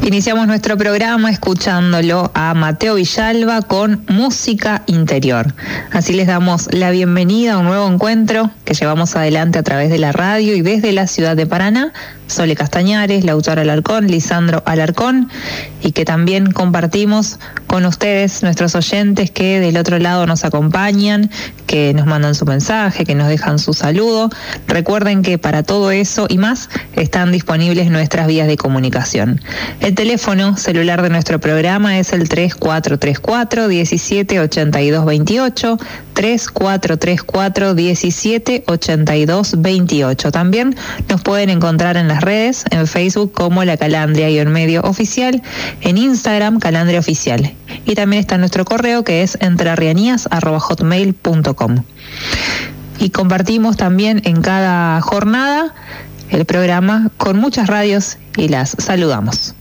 Iniciamos nuestro programa escuchándolo a Mateo Villalba con Música Interior. Así les damos la bienvenida a un nuevo encuentro que llevamos adelante a través de la radio y desde la ciudad de Paraná. Sole Castañares, Lautaro Alarcón, Lisandro Alarcón, y que también compartimos con ustedes, nuestros oyentes que del otro lado nos acompañan, que nos mandan su mensaje, que nos dejan su saludo. Recuerden que para todo eso y más están disponibles nuestras vías de comunicación. El teléfono celular de nuestro programa es el 3434-178228, 3434-178228. También nos pueden encontrar en las redes, en Facebook como La Calandria-Medio Oficial, en Instagram Calandria Oficial. Y también está nuestro correo que es entrerrianias@hotmail.com. Y compartimos también en cada jornada el programa con muchas radios y las saludamos.